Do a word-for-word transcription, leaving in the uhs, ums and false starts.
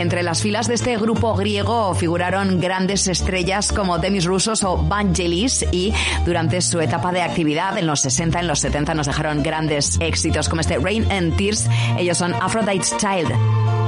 Entre las filas de este grupo griego figuraron grandes estrellas como Demis Roussos o Vangelis, y durante su etapa de actividad en los sesenta, en los setenta nos dejaron grandes éxitos como este Rain and Tears. Ellos son Aphrodite's Child.